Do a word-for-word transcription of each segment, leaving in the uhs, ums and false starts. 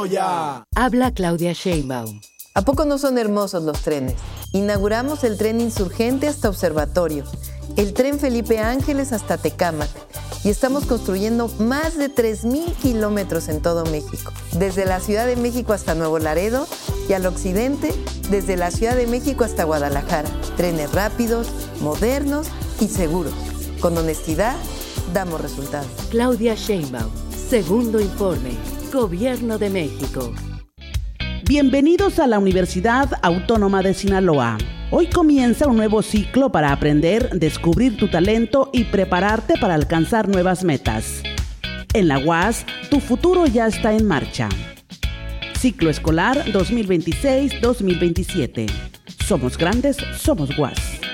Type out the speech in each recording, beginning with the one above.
¡Dilo ya! Habla Claudia Sheinbaum. ¿A poco no son hermosos los trenes? Inauguramos el tren Insurgente hasta Observatorio, el tren Felipe Ángeles hasta Tecámac, y estamos construyendo más de tres mil kilómetros en todo México, desde la Ciudad de México hasta Nuevo Laredo y al occidente, desde la Ciudad de México hasta Guadalajara. Trenes rápidos, modernos y seguros. Con honestidad, damos resultados. Claudia Sheinbaum, segundo informe, Gobierno de México. Bienvenidos a la Universidad Autónoma de Sinaloa. Hoy comienza un nuevo ciclo para aprender, descubrir tu talento y prepararte para alcanzar nuevas metas. En la U A S, tu futuro ya está en marcha. Ciclo escolar dos mil veintiséis dos mil veintisiete. Somos grandes, somos U A S.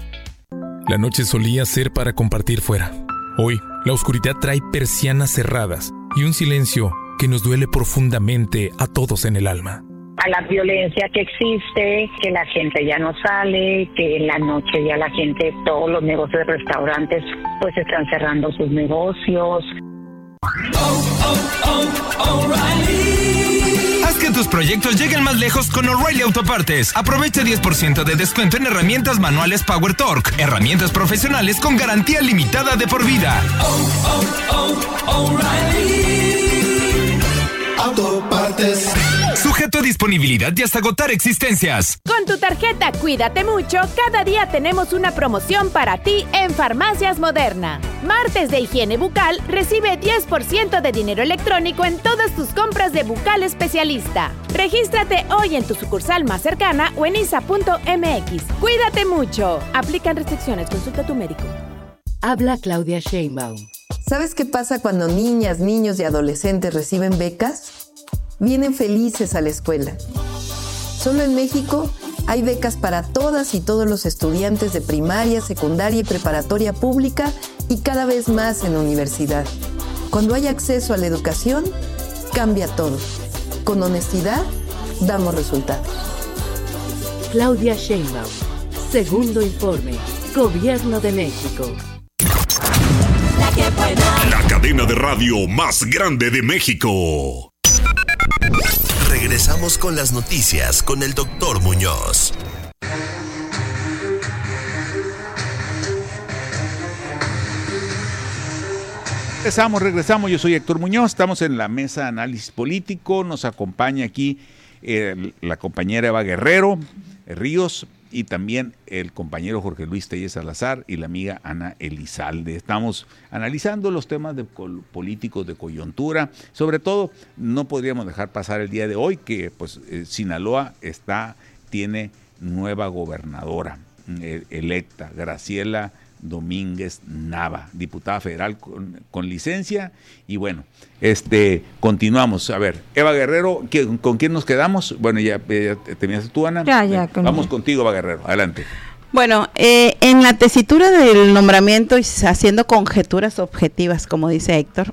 La noche solía ser para compartir fuera. Hoy, la oscuridad trae persianas cerradas y un silencio que nos duele profundamente a todos en el alma. A la violencia que existe, que la gente ya no sale, que en la noche ya la gente, todos los negocios de restaurantes, pues están cerrando sus negocios. Oh, oh, oh, O'Reilly. Haz que tus proyectos lleguen más lejos con O'Reilly Autopartes. Aprovecha diez por ciento de descuento en herramientas manuales Power Torque. Herramientas profesionales con garantía limitada de por vida. Oh, oh, oh, O'Reilly Autopartes. Sujeto a disponibilidad y hasta agotar existencias. Con tu tarjeta Cuídate Mucho, cada día tenemos una promoción para ti en Farmacias Moderna. Martes de higiene bucal, recibe diez por ciento de dinero electrónico en todas tus compras de Bucal Especialista. Regístrate hoy en tu sucursal más cercana o en I S A punto M X. Cuídate mucho. Aplican restricciones. Consulta a tu médico. Habla Claudia Sheinbaum. ¿Sabes qué pasa cuando niñas, niños y adolescentes reciben becas? Vienen felices a la escuela. Solo en México hay becas para todas y todos los estudiantes de primaria, secundaria y preparatoria pública y cada vez más en la universidad. Cuando hay acceso a la educación, cambia todo. Con honestidad, damos resultados. Claudia Sheinbaum, segundo informe, Gobierno de México. La que buena. La cadena de radio más grande de México. Regresamos con las noticias con el doctor Muñoz. Regresamos, regresamos. Yo soy Héctor Muñoz. Estamos en la mesa de análisis político. Nos acompaña aquí eh, la compañera Eva Guerrero eh, Ríos y también el compañero Jorge Luis Tellez Salazar y la amiga Ana Elizalde. Estamos analizando los temas de col- políticos de coyuntura. Sobre todo, no podríamos dejar pasar el día de hoy que pues eh, Sinaloa está, tiene nueva gobernadora eh, electa, Graciela Domínguez Nava, diputada federal con, con licencia. Y bueno, este continuamos. A ver, Eva Guerrero, ¿quién, ¿con quién nos quedamos? Bueno, ya, ya terminaste tú, Ana. Ya, ya. Con Vamos ella. Contigo, Eva Guerrero. Adelante. Bueno, eh, en la tesitura del nombramiento y haciendo conjeturas objetivas, como dice Héctor.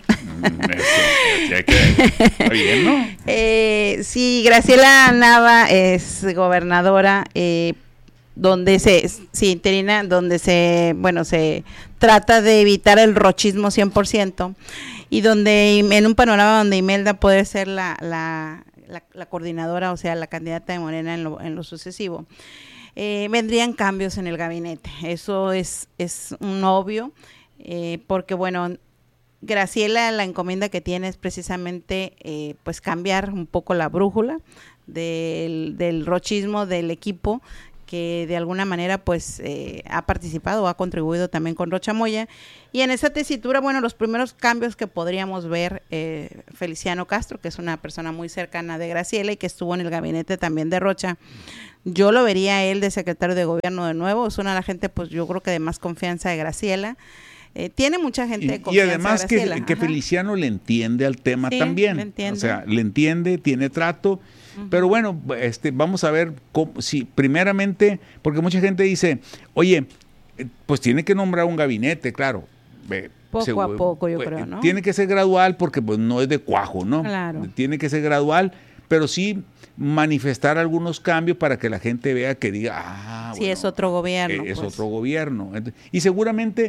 Está bien, ¿no? eh, sí, Graciela Nava es gobernadora, eh, donde se, sí, interina, donde se, bueno, se trata de evitar el rochismo cien por ciento y donde en un panorama donde Imelda puede ser la, la, la, la coordinadora, o sea, la candidata de Morena en lo, en lo sucesivo, eh, vendrían cambios en el gabinete. Eso es, es un obvio, eh, porque bueno, Graciela, la encomienda que tiene es precisamente eh, pues cambiar un poco la brújula del, del rochismo del equipo, que de alguna manera pues eh, ha participado o ha contribuido también con Rocha Moya. Y en esa tesitura, bueno, los primeros cambios que podríamos ver, eh, Feliciano Castro, que es una persona muy cercana de Graciela y que estuvo en el gabinete también de Rocha, yo lo vería a él de secretario de gobierno de nuevo. Es una de la gente, pues yo creo que de más confianza de Graciela. Eh, tiene mucha gente de confianza. Y además que, que Feliciano le entiende al tema sí, también. Le entiende. O sea, le entiende, tiene trato. Uh-huh. Pero bueno, este, vamos a ver cómo, si primeramente, porque mucha gente dice, oye, pues tiene que nombrar un gabinete, claro. Poco se, a poco, yo creo, ¿no? Tiene que ser gradual porque pues no es de cuajo, ¿no? Claro. Tiene que ser gradual, pero sí manifestar algunos cambios para que la gente vea que diga, ah, sí, bueno, es otro gobierno. Es pues. otro gobierno. Y seguramente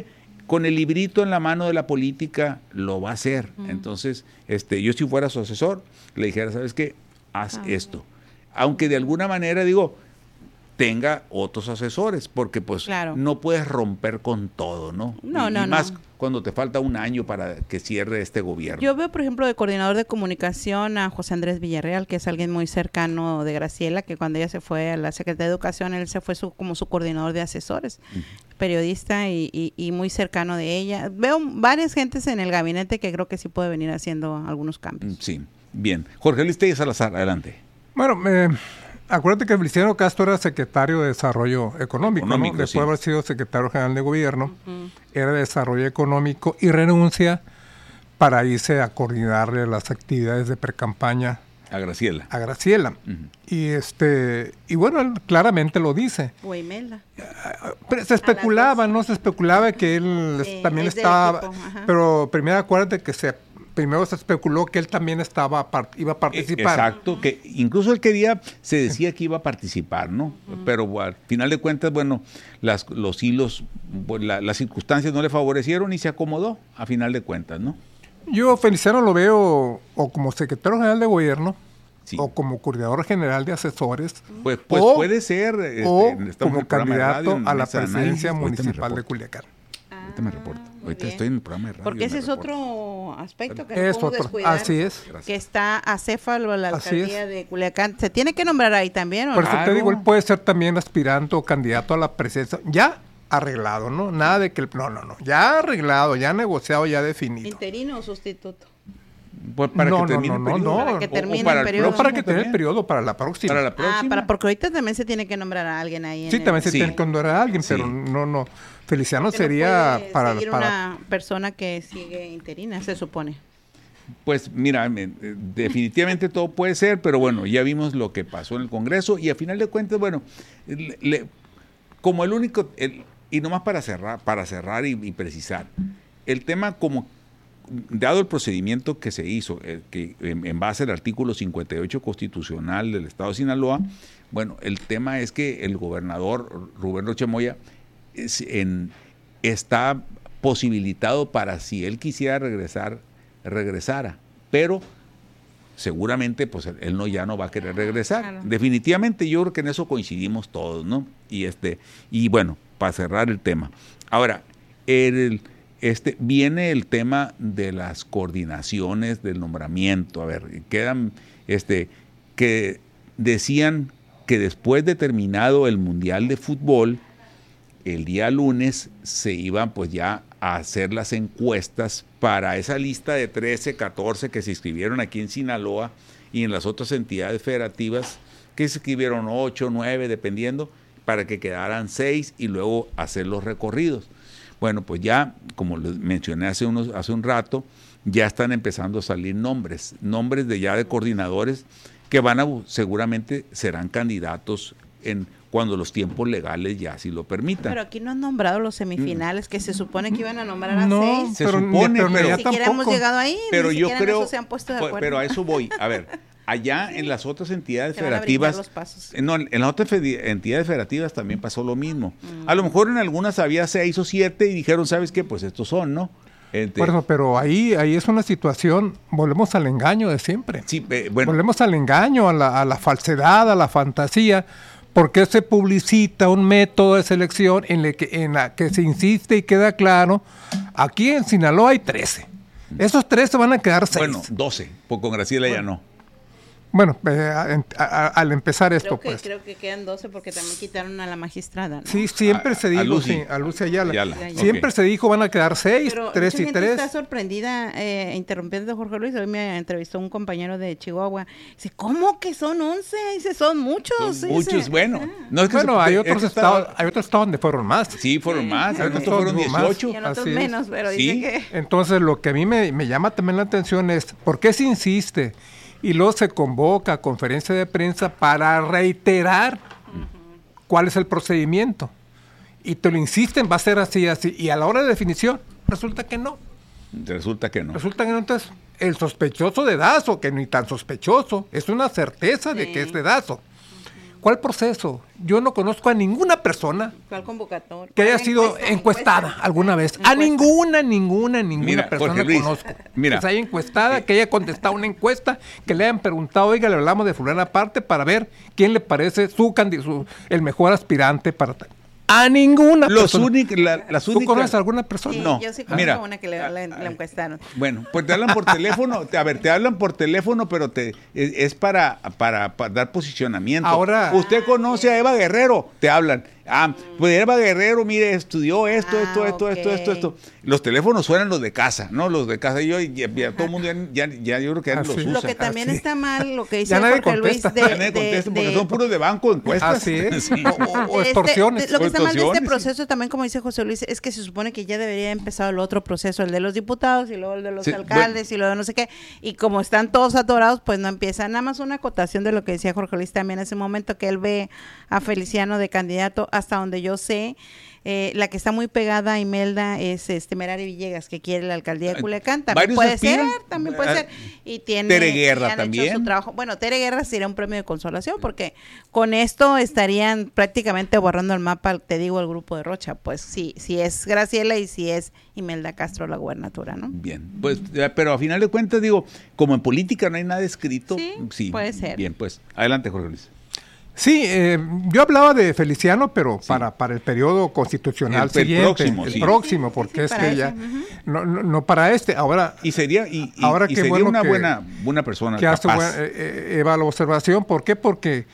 con el librito en la mano de la política lo va a hacer. Uh-huh. Entonces, este, yo si fuera su asesor, le dijera, ¿sabes qué? Haz uh-huh. esto. Aunque de alguna manera, digo, tenga otros asesores, porque pues claro. no puedes romper con todo, ¿no? No, y, no, y más no. cuando te falta un año para que cierre este gobierno. Yo veo, por ejemplo, de coordinador de comunicación a José Andrés Villarreal, que es alguien muy cercano de Graciela, que cuando ella se fue a la Secretaría de Educación, él se fue su, como su coordinador de asesores, uh-huh. periodista y, y, y muy cercano de ella. Veo varias gentes en el gabinete que creo que sí puede venir haciendo algunos cambios. Sí, bien. Jorge Luis Telles Salazar, adelante. Bueno, eh, acuérdate que Feliciano Castro era secretario de Desarrollo Económico, económico ¿no? Después sí. de haber sido secretario general de gobierno, uh-huh. era de Desarrollo Económico y renuncia para irse a coordinarle las actividades de precampaña a Graciela. A Graciela. Uh-huh. Y este y bueno, él claramente lo dice. O Imelda. Pero se especulaba, ¿no? Se especulaba que él eh, también estaba, pero primero acuérdate que se primero se especuló que él también estaba iba a participar. Exacto, que incluso él quería, se decía que iba a participar, ¿no? Uh-huh. Pero al final de cuentas, bueno, las, los hilos, pues, la, las circunstancias no le favorecieron y se acomodó, a final de cuentas, ¿no? Yo Feliciano lo veo o como secretario general de gobierno, sí. o como coordinador general de asesores. Pues, pues o, puede ser. Este, o como candidato a la presidencia municipal de Culiacán. Ahorita me reporto. Ahorita bien. Estoy en el programa de radio. Porque ese es reporto. otro aspecto que es no podemos otro. descuidar. Así es. Que está acéfalo a la alcaldía de Culiacán. ¿Se tiene que nombrar ahí también? ¿o Por no? eso te digo, él puede ser también aspirante o candidato a la presidencia. Ya arreglado, ¿no? Nada de que... El, no, no, no. Ya arreglado, ya negociado, ya definido. ¿Interino o sustituto? Pues para no, que termine no, no, el periodo. no, para que termine o, o para el periodo. No, para que termine el periodo, para la próxima. Para la próxima. Ah, para, porque ahorita también se tiene que nombrar a alguien ahí. Sí, en también el... se sí. tiene que nombrar a alguien, sí. pero no, no. Feliciano que sería no para... seguir para una persona que sigue interina, se supone. Pues mira, definitivamente todo puede ser, pero bueno, ya vimos lo que pasó en el Congreso y a final de cuentas, bueno, le, le, como el único, el, y nomás para cerrar, para cerrar y, y precisar, el tema como, dado el procedimiento que se hizo, eh, que en, en base al artículo cincuenta y ocho constitucional del Estado de Sinaloa, bueno, el tema es que el gobernador Rubén Rocha Moya es, en, está posibilitado para, si él quisiera regresar, regresara, pero seguramente pues él no ya no va a querer regresar. Claro. Definitivamente yo creo que en eso coincidimos todos, ¿no? Y este y bueno, para cerrar el tema. Ahora, el, este viene el tema de las coordinaciones del nombramiento. A ver, quedan este que decían que después de terminado el Mundial de Fútbol, el día lunes se iban pues ya a hacer las encuestas para esa lista de trece, catorce que se inscribieron aquí en Sinaloa y en las otras entidades federativas que se inscribieron ocho, nueve, dependiendo, para que quedaran seis y luego hacer los recorridos. Bueno, pues ya, como les mencioné hace, unos, hace un rato, ya están empezando a salir nombres, nombres de ya de coordinadores que van a, seguramente serán candidatos en cuando los tiempos legales ya así lo permitan. Pero aquí no han nombrado los semifinales, que se supone que iban a nombrar a no, seis. Se pero, supone, pero, pero ni siquiera hemos llegado ahí, pero ni yo siquiera creo, en eso se han puesto de acuerdo. Pero a eso voy. A ver, allá en las otras entidades se van a federativas, los pasos. no, en las otras entidades federativas también pasó lo mismo. Mm. A lo mejor en algunas había seis o siete y dijeron, ¿sabes qué? Pues estos son, ¿no? Este, bueno, pero ahí, ahí es una situación, volvemos al engaño de siempre. Sí, eh, bueno. Volvemos al engaño, a la, a la falsedad, a la fantasía. ¿Por qué se publicita un método de selección en, el que, en la que se insiste y queda claro? Aquí en Sinaloa hay trece. Esos trece van a quedar seis. Bueno, doce, porque con Graciela bueno. ya no. Bueno, eh, a, a, al empezar esto, creo que, pues. Creo que quedan doce porque también quitaron a la magistrada, ¿no? Sí, siempre a, se dijo, a Lucy. sí, a Lucy Ayala. Ayala. Siempre okay. se dijo van a quedar seis, pero tres mucha y gente tres. Está sorprendida, eh, interrumpiendo a Jorge Luis. Hoy me entrevistó un compañero de Chihuahua. Dice, ¿cómo que son once? Dice, son muchos. Son dice, muchos, bueno. Ah. No es que bueno, se, hay otros es estados, estaba, hay otros estados donde fueron más. Sí, fueron más. Sí, otros fueron dieciocho. Y en otros Así menos, es. pero sí. dice que... Entonces, lo que a mí me, me llama también la atención es, ¿por qué se insiste? Y luego se convoca a conferencia de prensa para reiterar uh-huh. cuál es el procedimiento. Y te lo insisten, va a ser así, así. Y a la hora de definición, resulta que no. Resulta que no. Resulta que no. Entonces, el sospechoso de Dazo, que ni tan sospechoso, es una certeza sí. de que es de Dazo. Uh-huh. ¿Cuál proceso? Yo no conozco a ninguna persona ¿Cuál convocatoria? que haya sido encuesta, encuestada encuesta. alguna vez. Encuesta. A ninguna, ninguna, ninguna mira, persona Jorge Luis, conozco. Mira. Que se haya encuestada, que haya contestado una encuesta, que le hayan preguntado, oiga, le hablamos de fulana aparte para ver quién le parece su candidato, el mejor aspirante para tal. A ninguna Los persona. Únic, la, las ¿Tú únicas, conoces a alguna persona? Sí, no. Yo sí conozco Mira, una que le, le, le encuestaron. Bueno, pues te hablan por teléfono, te, a ver, te hablan por teléfono, pero te es, es para, para, para dar posicionamiento. Ahora, usted conoce a Eva Guerrero, te hablan. Ah, pues Eva Guerrero, mire, estudió esto, Ah, esto, esto, ok. esto, esto, esto. Los teléfonos suenan los de casa, ¿no? Los de casa. Yo, ya, ya todo el mundo ya, ya, ya yo creo que ya Ah, los sí. usa. Lo que también Ah, sí. está mal, lo que dice Ya nadie Jorge Luis contesta. de, Ya nadie de- contesta porque de- son puros de banco, encuestas. Así es. Sí. O, o- o de este- extorsiones. de- lo que está mal de este Extorsiones, proceso también, como dice José Luis, es que se supone que ya debería haber empezado el otro proceso, el de los diputados y luego el de los Sí, alcaldes y luego de no sé qué. Y como están todos atorados, pues no empieza. Nada más una acotación de lo que decía Jorge Luis también en ese momento, que él ve a Feliciano de candidato, hasta donde yo sé. Eh, la que está muy pegada a Imelda es este Merari Villegas, que quiere la alcaldía de Culiacán. También ¿Varios puede aspiran? ser, también puede Ah, ser. Y tiene Tere Guerra y han hecho también. su trabajo. Bueno, Tere Guerra sería un premio de consolación, porque con esto estarían prácticamente borrando el mapa, te digo, el grupo de Rocha. Pues sí, si es Graciela y si es Imelda Castro la gubernatura, ¿no? Bien, pues, eh, pero a final de cuentas, digo, como en política no hay nada escrito. Sí, puede ser. Bien, pues, adelante, Jorge Luis. Sí, eh, yo hablaba de Feliciano, pero sí. para, para el periodo constitucional el, siguiente, el próximo, el sí. próximo, porque sí, sí, es para que eso, ya, uh-huh. no, no, no para este, ahora... Y sería, y, y, ahora y qué sería bueno una que, buena, buena persona, que hace capaz. buena, eh, Eva la observación, ¿por qué? Porque...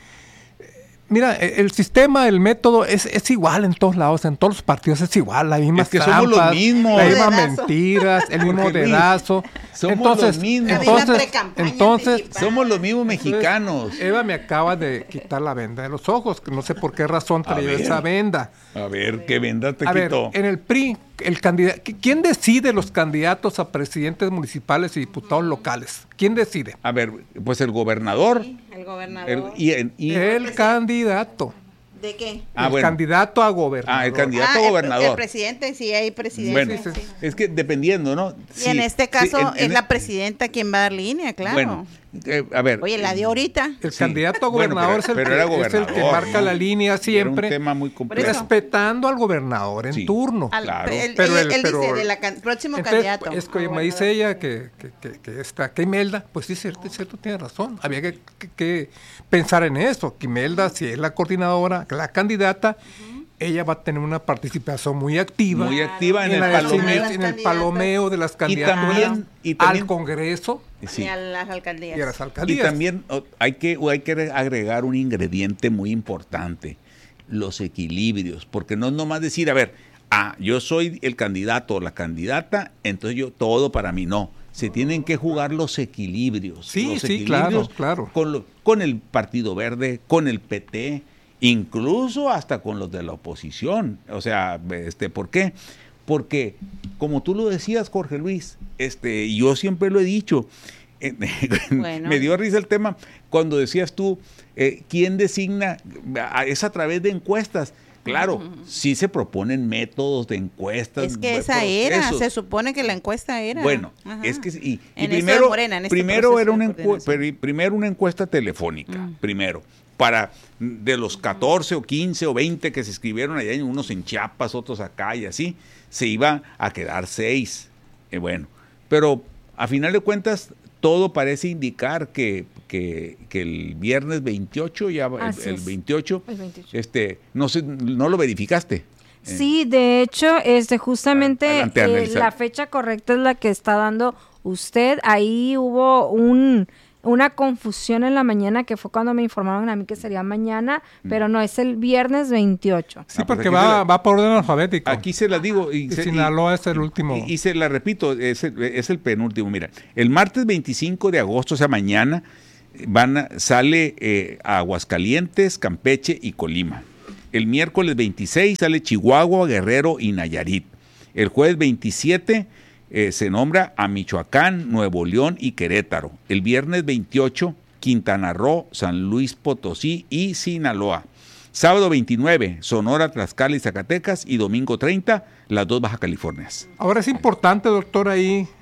Mira, el sistema, el método es, es igual en todos lados, en todos los partidos es igual, la misma es que somos los mismos, las mismas mentiras, el mismo dedazo. Somos entonces, los mismos. entonces, entonces somos los mismos mexicanos. Eva me acaba de quitar la venda de los ojos, que no sé por qué razón traía esa venda. A ver, ¿qué venda te a quitó? Ver, en el P R I, el candidato, ¿quién decide los candidatos a presidentes municipales y diputados locales? ¿Quién decide? A ver, pues el gobernador. Sí, el gobernador. El, y, y, el candidato. ¿De qué? Ah, el bueno. candidato a gobernador. Ah, el candidato ah, a gobernador. El, el presidente, sí hay presidente. Bueno, sí, sí. es que dependiendo, ¿no? Y sí, en este caso sí, en, es en, la presidenta quien va a dar línea, claro. Bueno, eh, a ver. Oye, la de ahorita. El sí. candidato a gobernador, bueno, pero, es, el pero que, gobernador, es el que marca ¿no? la línea siempre. Era un tema muy complejo. Respetando al gobernador en sí, turno. Al, claro. Él, pero él, el, él pero, dice del can, próximo entonces, candidato. Es que me dice ella que, que, que, que, está, que Imelda, pues sí, cierto, cierto, tiene razón. Había que, que, que pensar en eso, que Imelda, si es la coordinadora, la candidata, uh-huh. ella va a tener una participación muy activa. Muy activa en, en, el, palomeo. en el palomeo de las candidaturas y también, y también, al Congreso. Sí. Y a las alcaldías. Y a las alcaldías. Y también oh, hay, que, hay que agregar un ingrediente muy importante, los equilibrios, porque no es nomás decir, a ver, ah, yo soy el candidato o la candidata, entonces yo todo para mí, no. Se tienen que jugar los equilibrios. Sí, los sí, equilibrios claro, claro. Con, lo, con el Partido Verde, con el P T, incluso hasta con los de la oposición. O sea, este, ¿por qué? Porque, como tú lo decías, Jorge Luis, este, yo siempre lo he dicho, eh, bueno. me dio risa el tema cuando decías tú, eh, ¿quién designa? Es a través de encuestas. Claro, uh-huh. sí se proponen métodos de encuestas. Es que esa era, se supone que la encuesta era. Bueno, Ajá. es que y, y en primero, Morena, en este primero era una encuesta, primero una encuesta telefónica, uh-huh. primero, para de los catorce o quince o veinte que se escribieron allá, unos en Chiapas, otros acá y así, se iba a quedar seis. Eh, bueno, pero a final de cuentas todo parece indicar que, que, que el viernes veintiocho, ya el, el, veintiocho, el veintiocho, este, no sé, no lo verificaste. Sí, de hecho, este, justamente Adelante, eh, la fecha correcta es la que está dando usted. Ahí hubo un una confusión en la mañana, que fue cuando me informaron a mí que sería mañana, mm. pero no, es el viernes veintiocho. Sí, porque va, la, va por orden alfabético. Aquí se la digo. Y, y se, Sinaloa y, es el último. Y, y se la repito, es el, es el penúltimo. Mira, el martes veinticinco de agosto, o sea, mañana, van a, sale eh, a Aguascalientes, Campeche y Colima. El miércoles veintiséis sale Chihuahua, Guerrero y Nayarit. El jueves veintisiete Eh, se nombra a Michoacán, Nuevo León y Querétaro. El viernes veintiocho, Quintana Roo, San Luis Potosí y Sinaloa. Sábado veintinueve, Sonora, Tlaxcala y Zacatecas. Y domingo treinta, las dos Baja Californias. Ahora es importante, doctor, ahí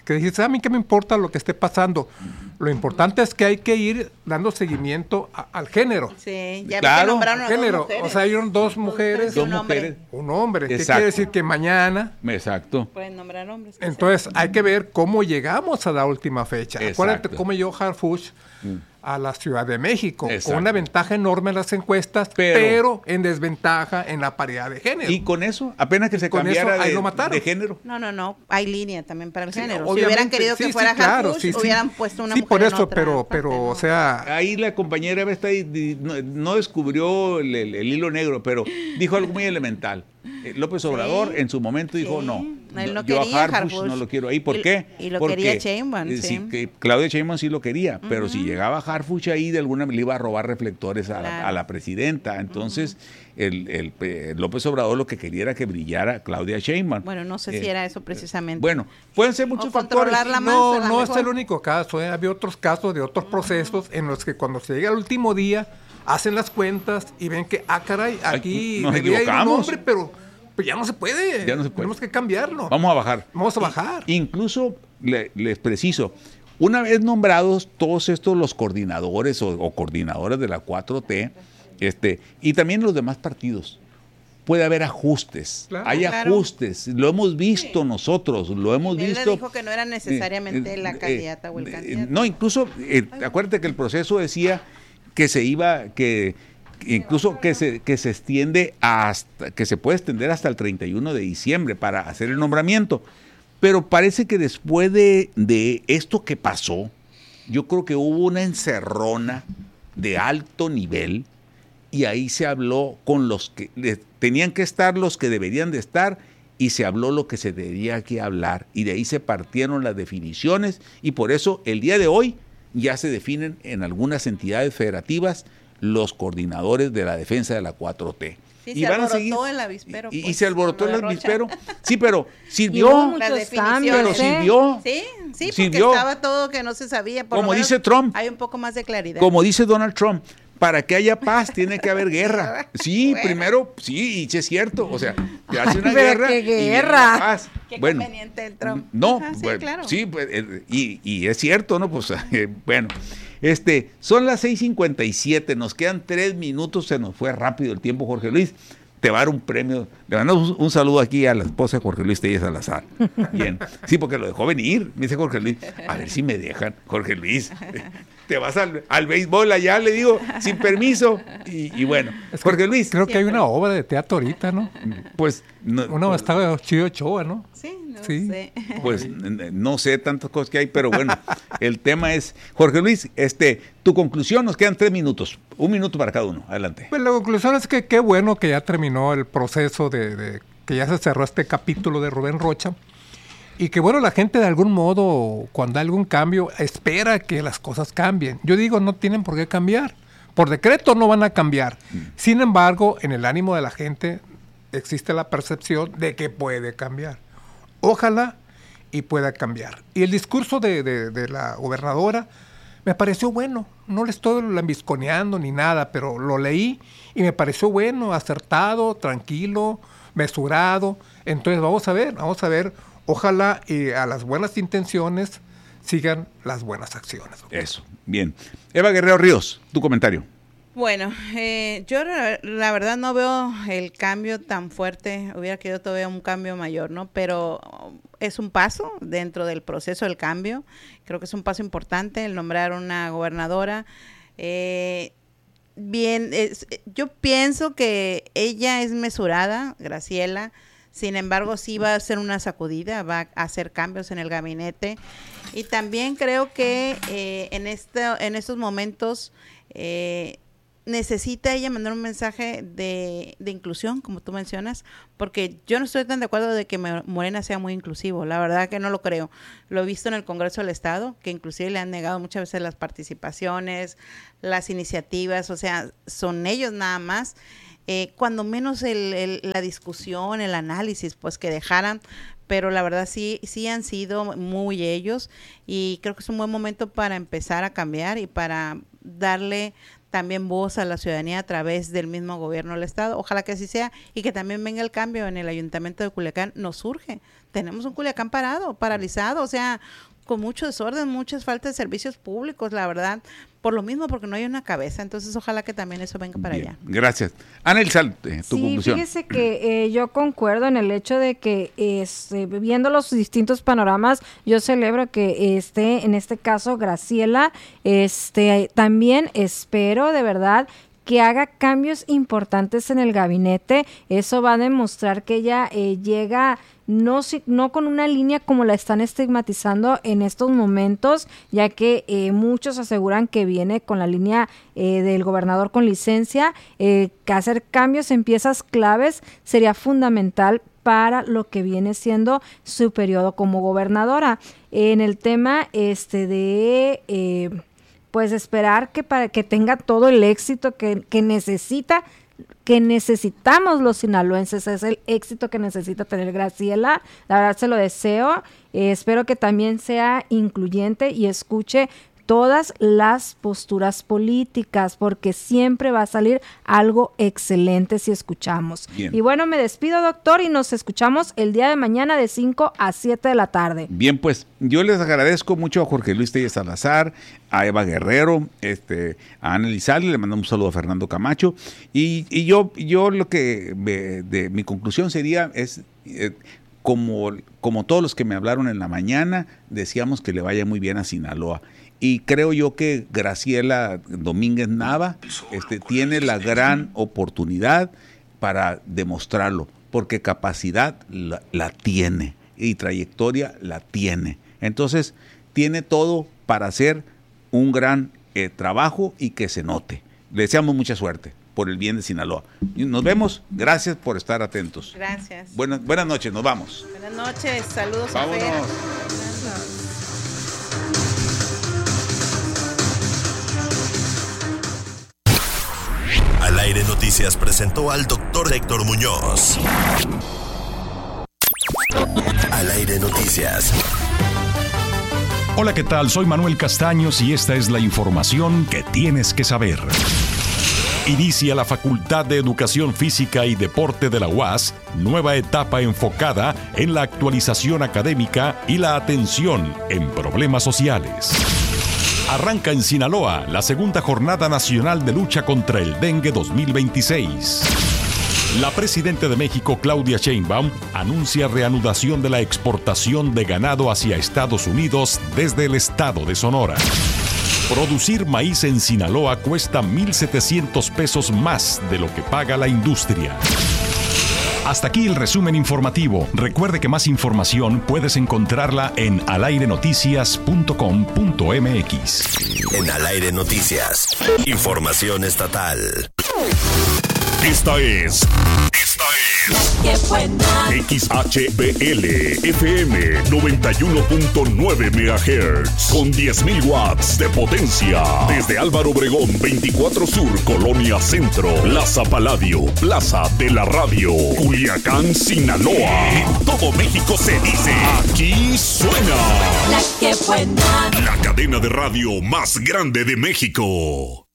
porque dices, a mí qué me importa lo que esté pasando. Lo importante es que hay que ir dando seguimiento a, al género. Sí, ya claro, que nombraron a dos género. mujeres. O sea, hay dos mujeres, dos mujeres, un hombre. ¿Qué Exacto. quiere decir? Que mañana. Exacto. Pueden nombrar hombres. Entonces hay que ver cómo llegamos a la última fecha. Exacto. Acuérdate cómo llegó Harfuch Mm. a la Ciudad de México, Exacto. con una ventaja enorme en las encuestas, Pero- pero, en desventaja en la paridad de género. Y con eso, apenas que se con cambiara eso, ahí de, lo mataron. de género. No, no, no, hay línea también para el Sí, género. Si obviamente, hubieran querido sí, que sí, fuera claro, Harfuch, sí, sí. hubieran puesto una Sí, mujer por en eso, otra pero, parte, pero, ¿no? o sea, Ahí la compañera Eva está ahí, di- no, no descubrió el, el- el hilo negro, pero dijo algo muy elemental. Eh, López Obrador en su momento dijo, no, Él no yo quería a Harfuch Harfuch. no lo quiero ahí. ¿Por Y- qué? y lo Porque, quería Sheinbaum, eh, sí. que Claudia Sheinbaum sí lo quería, pero si llegaba Harfuch ahí, de alguna manera le iba a robar reflectores a, la, Claro. a la presidenta. Entonces, el, el, eh, López Obrador lo que quería era que brillara Claudia Sheinbaum. Bueno, no sé Eh, si era eso precisamente. Bueno, pueden ser muchos O factores. controlarla más, no, a lo no es mejor. el único caso, ¿eh? Había otros casos de otros procesos en los que cuando se llega al último día, hacen las cuentas y ven que, ah, caray, aquí nos debía ir un equivocamos. hombre, pero pues ya no se puede. Ya no se puede. Tenemos que cambiarlo. Vamos a bajar. Vamos a bajar. I- incluso le- les preciso, una vez nombrados todos estos los coordinadores o, o coordinadoras de la cuatro T, este, y también los demás partidos, puede haber ajustes. Claro. Hay Claro. ajustes. Lo hemos visto nosotros, lo hemos Él visto. le dijo que no era necesariamente eh, la eh, candidata o el eh, candidato. No, incluso, eh, acuérdate que el proceso decía que se iba, que incluso que se, que se extiende hasta, que se puede extender hasta el treinta y uno de diciembre para hacer el nombramiento. Pero parece que después de, de esto que pasó, yo creo que hubo una encerrona de alto nivel y ahí se habló con los que le- tenían que estar los que deberían de estar y se habló lo que se debía que hablar y de ahí se partieron las definiciones y por eso el día de hoy ya se definen en algunas entidades federativas los coordinadores de la defensa de la cuatro T. Sí, Y se van a alborotó seguir- el avispero. Y, y pues, se alborotó con el lo de Rocha. avispero. Sí, pero Y hubo sirvió. muchos Las definiciones. cambios, Pero ¿eh? sirvió. Sí, sí, porque Sirvió. estaba todo que no se sabía. Por lo Como menos dice Trump. Hay un poco más de claridad. Como dice Donald Trump, para que haya paz tiene que haber guerra. Sí, Bueno. primero, sí, y sí es cierto. O sea, te hace una Pero guerra. qué y viene guerra. la paz. Qué Bueno, conveniente el Trump. no, Ajá, sí, bueno, claro. sí, pues, eh, y, y es cierto, ¿no? Pues eh, bueno, este, son las seis cincuenta y siete, nos quedan tres minutos, se nos fue rápido el tiempo, Jorge Luis. Te va a dar un premio. Le mandamos un, un saludo aquí a la esposa de Jorge Luis Telles Salazar. Bien. Sí, porque lo dejó venir. Me dice Jorge Luis, a ver si me dejan. Jorge Luis, te vas al, al béisbol allá, le digo, sin permiso. Y, y bueno, Es que Jorge Luis. Creo que hay una obra de teatro ahorita, ¿no? Pues, no, Una estaba Chío Ochoa, ¿no? Sí, no Sí. sé. pues n- no sé tantas cosas que hay, pero bueno, el tema es, Jorge Luis, este, tu conclusión, nos quedan tres minutos, un minuto para cada uno, adelante. Pues la conclusión es que qué bueno que ya terminó el proceso de, de que ya se cerró este capítulo de Rubén Rocha y que bueno, la gente de algún modo, cuando hay algún cambio, espera que las cosas cambien. Yo digo, no tienen por qué cambiar. Por decreto no van a cambiar. Sin embargo, en el ánimo de la gente existe la percepción de que puede cambiar. Ojalá y pueda cambiar. Y el discurso de, de, de la gobernadora me pareció bueno. No le estoy lambisconeando ni nada, pero lo leí y me pareció bueno, acertado, tranquilo, mesurado. Entonces vamos a ver, vamos a ver. Ojalá y a las buenas intenciones sigan las buenas acciones. Eso, bien. Eva Guerrero Ríos, tu comentario. Bueno, eh, yo la, la verdad no veo el cambio tan fuerte, hubiera querido todavía un cambio mayor, ¿no? Pero es un paso dentro del proceso del cambio, creo que es un paso importante el nombrar una gobernadora. Eh, bien, es, yo pienso que ella es mesurada, Graciela, sin embargo sí va a hacer una sacudida, va a hacer cambios en el gabinete y también creo que eh, en, este, en estos momentos... Eh, necesita ella mandar un mensaje de, de inclusión, como tú mencionas, porque yo no estoy tan de acuerdo de que Morena sea muy inclusivo, la verdad que no lo creo. Lo he visto en el Congreso del Estado, que inclusive le han negado muchas veces las participaciones, las iniciativas, o sea, son ellos nada más. Eh, cuando menos el, el, la discusión, el análisis, pues que dejaran, pero la verdad sí, sí han sido muy ellos y creo que es un buen momento para empezar a cambiar y para darle también voz a la ciudadanía a través del mismo gobierno del estado. Ojalá que así sea y que también venga el cambio en el ayuntamiento de Culiacán. Nos urge. Tenemos un Culiacán parado, paralizado, o sea, con mucho desorden, muchas faltas de servicios públicos, la verdad, por lo mismo, porque no hay una cabeza. Entonces, ojalá que también eso venga para Bien, allá. Gracias. Ana Elizalde, eh, tu sí, conclusión. Fíjese que eh, yo concuerdo en el hecho de que este, viendo los distintos panoramas, yo celebro que esté, en este caso, Graciela. Este, también espero de verdad que haga cambios importantes en el gabinete. Eso va a demostrar que ella eh, llega no, si, no con una línea como la están estigmatizando en estos momentos, ya que eh, muchos aseguran que viene con la línea eh, del gobernador con licencia. Eh, que hacer cambios en piezas claves sería fundamental para lo que viene siendo su periodo como gobernadora. En el tema este de... Eh, pues esperar que para que tenga todo el éxito que, que necesita, que necesitamos los sinaloenses, es el éxito que necesita tener Graciela. La verdad se lo deseo, eh, espero que también sea incluyente y escuche todas las posturas políticas, porque siempre va a salir algo excelente si escuchamos. Bien. Y bueno, me despido, doctor, y nos escuchamos el día de mañana de cinco a siete de la tarde. Bien, pues yo les agradezco mucho a Jorge Luis Telles Salazar, a Eva Guerrero, este, a Ana Elizalde, le mandamos un saludo a Fernando Camacho, y, y yo, yo lo que me, de mi conclusión sería es... Eh, como, como todos los que me hablaron en la mañana, decíamos que le vaya muy bien a Sinaloa. Y creo yo que Graciela Domínguez Nava este, tiene la gran oportunidad para demostrarlo, porque capacidad la, la tiene y trayectoria la tiene. Entonces, tiene todo para hacer un gran eh, trabajo y que se note. Le deseamos mucha suerte por el bien de Sinaloa. Nos vemos. Gracias por estar atentos. Gracias. Buenas, buenas noches. Nos vamos. Buenas noches. Saludos. Vámonos. A Fer. Al Aire Noticias presentó al doctor Héctor Muñoz. Al Aire Noticias. Hola, ¿qué tal? Soy Manuel Castaños y esta es la información que tienes que saber. Inicia la Facultad de Educación Física y Deporte de la U A S, nueva etapa enfocada en la actualización académica y la atención en problemas sociales. Arranca en Sinaloa la segunda Jornada Nacional de Lucha contra el Dengue dos mil veintiséis. La presidenta de México, Claudia Sheinbaum, anuncia reanudación de la exportación de ganado hacia Estados Unidos desde el estado de Sonora. Producir maíz en Sinaloa cuesta mil setecientos pesos más de lo que paga la industria. Hasta aquí el resumen informativo. Recuerde que más información puedes encontrarla en alairenoticias punto com punto m x. En Al Aire Noticias, información estatal. Esta es... Esta es... X H B L F M noventa y uno punto nueve megahertz con diez mil watts de potencia. Desde Álvaro Obregón veinticuatro Sur, Colonia Centro, Plaza Paladio, Plaza de la Radio, Culiacán, Sinaloa. En todo México se dice, aquí suena La que buena. La cadena de radio más grande de México.